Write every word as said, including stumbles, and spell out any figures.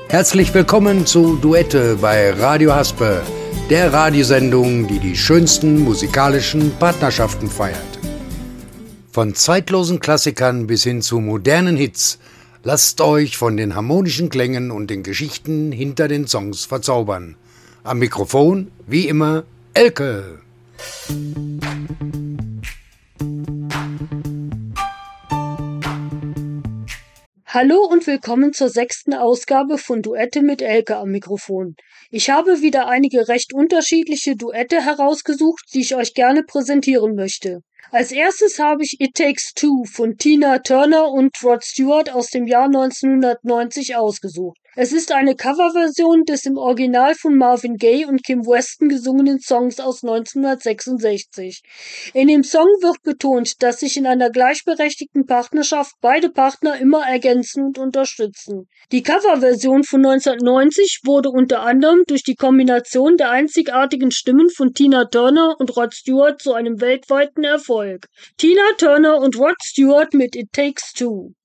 Herzlich willkommen zu Duette bei Radio Haspe, der Radiosendung, die die schönsten musikalischen Partnerschaften feiert. Von zeitlosen Klassikern bis hin zu modernen Hits, lasst euch von den harmonischen Klängen und den Geschichten hinter den Songs verzaubern. Am Mikrofon, wie immer, Elke. Hallo und willkommen zur sechsten Ausgabe von Duette mit Elke am Mikrofon. Ich habe wieder einige recht unterschiedliche Duette herausgesucht, die ich euch gerne präsentieren möchte. Als erstes habe ich It Takes Two von Tina Turner und Rod Stewart aus dem Jahr neunzehnhundertneunzig ausgesucht. Es ist eine Coverversion des im Original von Marvin Gaye und Kim Weston gesungenen Songs aus neunzehnhundertsechsundsechzig. In dem Song wird betont, dass sich in einer gleichberechtigten Partnerschaft beide Partner immer ergänzen und unterstützen. Die Coverversion von neunzehnhundertneunzig wurde unter anderem durch die Kombination der einzigartigen Stimmen von Tina Turner und Rod Stewart zu einem weltweiten Erfolg. Tina Turner und Rod Stewart mit It Takes Two.